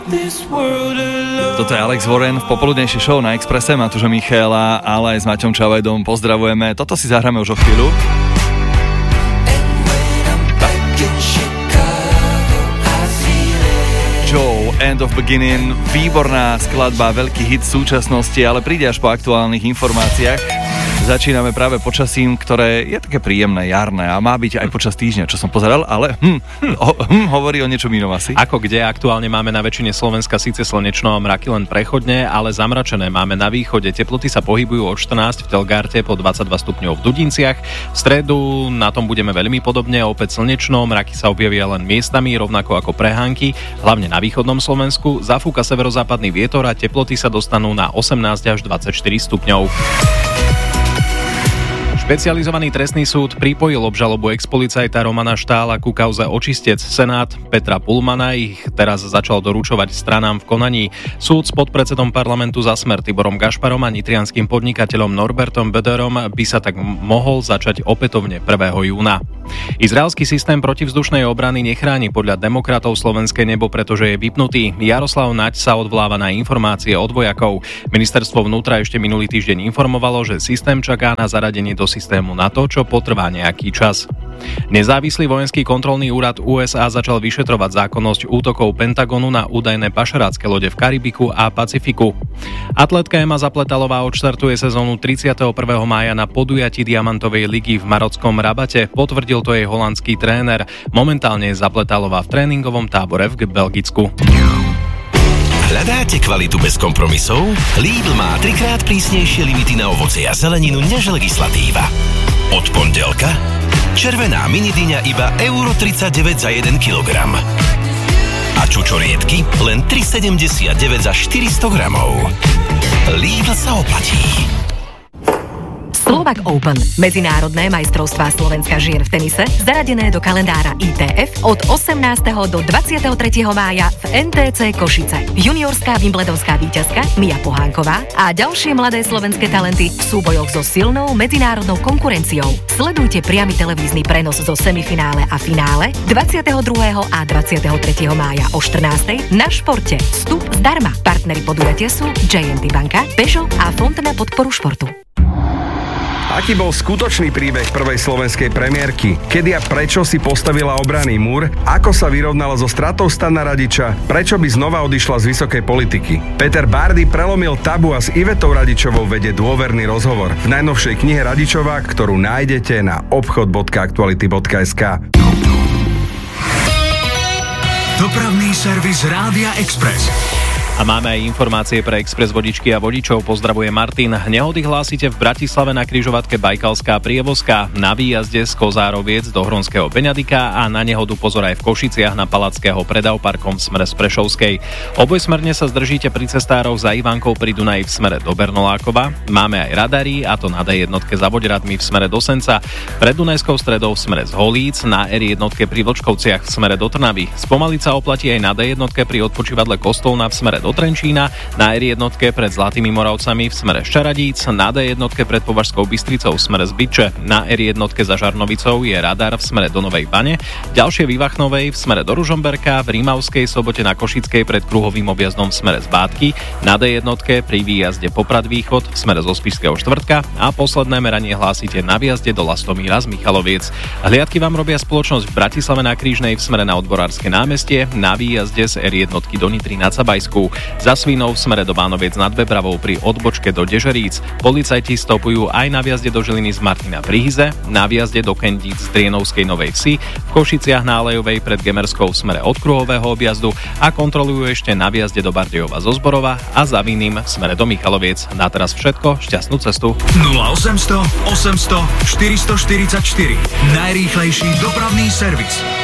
Toto je Alex Warren v popoludnejšej show na Expresse, Matúša Michaela, ale aj s Maťom Čavajdom pozdravujeme. Toto si zahráme už o chvíľu. Joe, End of Beginning, výborná skladba, veľký hit súčasnosti, ale príde až po aktuálnych informáciách. Začíname práve počasím, ktoré je také príjemné, jarné a má byť aj počas týždňa, čo som pozeral, ale hovorí o niečom inom asi. Ako kde aktuálne máme na väčšine Slovenska síce slnečno a mraky len prechodne, ale zamračené máme na východe. Teploty sa pohybujú od 14 v Telgarte po 22 stupňov v Dudinciach. V stredu na tom budeme veľmi podobne, opäť slnečno, mraky sa objavia len miestami, rovnako ako prehánky, hlavne na východnom Slovensku. Zafúka severozápadný vietor a teploty sa dostanú na 18 až 24 stupňov. Špecializovaný trestný súd pripojil obžalobu expolicajta Romana Štála ku kauze Očistec. Senát Petra Pullmana ich teraz začal doručovať stranám v konaní. Súd s podpredsedom parlamentu za Smer Tiborom Gašparom a nitrianskym podnikateľom Norbertom Böderom by sa tak mohol začať opätovne 1. júna. Izraelský systém protivzdušnej obrany nechráni podľa demokratov slovenské nebo, pretože je vypnutý. Jaroslav Naď sa odvoláva na informácie od vojakov. Ministerstvo vnútra ešte minulý týždeň informovalo, že systém čaká na zaradenie do systému NATO, čo potrvá nejaký čas. Nezávislý vojenský kontrolný úrad USA začal vyšetrovať zákonnosť útokov Pentagonu na údajné pašerácke lode v Karibiku a Pacifiku. Atletka Ema Zapletalová odštartuje sezónu 31. mája na podujatí Diamantovej ligy v marockom Rabate. Potvrdil to jej holandský tréner. Momentálne je Zapletalová v tréningovom tábore v Belgicku. Hľadáte kvalitu bez kompromisov? Lidl má 3-krát prísnejšie limity na ovocie a zeleninu než legislatíva. Od pondelka červená minidyňa iba €39 za 1 kilogram. A čučoriedky len 3,79 za 400 gramov. Lidl sa oplatí. Slovak Open, medzinárodné majstrovstvá Slovenska žien v tenise, zaradené do kalendára ITF od 18. do 23. mája v NTC Košice. Juniorská wimbledonská víťazka Mia Pohánková a ďalšie mladé slovenské talenty v súbojoch so silnou medzinárodnou konkurenciou. Sledujte priamy televízny prenos zo semifinále a finále 22. a 23. mája o 14. na Športe. Vstup zdarma. Partneri podujatia sú J&T Banka, Peugeot a Fond na podporu športu. Aký bol skutočný príbeh prvej slovenskej premiérky? Kedy a prečo si postavila obranný múr? Ako sa vyrovnala so stratou Stana Radiča? Prečo by znova odišla z vysokej politiky? Peter Bárdy prelomil tabu a s Ivetou Radičovou vedie dôverný rozhovor v najnovšej knihe Radičová, ktorú nájdete na obchod.aktuality.sk. Dopravný servis Rádia Express. A máme aj informácie pre Express vodičky a vodičov. Pozdravuje Martin. Nehody hlásite v Bratislave na križovatke Bajkalská prievozka, na výjazde z Kozároviec do Hronského Beňadika a na nehodu pozor aj v Košiciach na Palackého predavparkom v smere z Prešovskej. Obojsmerne sa zdržíte pri cestároch za Ivankou pri Dunaji v smere do Bernolákova. Máme aj radary, a to na D1 za Voďradmi v smere do Senca, pred Dunajskou stredou v smere z Holíc, na R1 pri Vlčkovciach v smere do Trnavy. Spomaliť sa oplatí aj na D1 pri odpočívadle Kostolna v smere do Trenčína, na R1 pred Zlatými Moravcami v smere Ščaradíc, na D1 pred Považskou Bystricou v smere z Bytče, na R1 za Žarnovicou je radar v smere do Novej Bane, ďalšie Vývachnovej v smere do Ružomberka, v Rímavskej Sobote na Košickej pred kruhovým objazdom v smere z Bátky, na D1 pri výjazde Poprad Východ v smere zo Spišského Štvrtka a posledné meranie hlásite na výjazde do Lastomíra z Michaloviec. Hliadky vám robia spoločnosť v Bratislave na Krížnej v smere na Odborárske námestie, na výjazde z R1 do Nitry nad Sabajskou, za Svínou v smere do Bánoviec nad Bebravou pri odbočke do Dežeríc. Policajti stopujú aj na výjazde do Žiliny z Martina pri Hyze, na výjazde do Kendíc z Drienovskej Novej Vsi, v Košiciach na Alejovej pred Gemerskou v smere od kruhového objazdu a kontrolujú ešte na výjazde do Bardejova zo Zborova a za Vínnym v smere do Michaloviec. Na teraz všetko, šťastnú cestu. 0800 800 444. Najrýchlejší dopravný servis.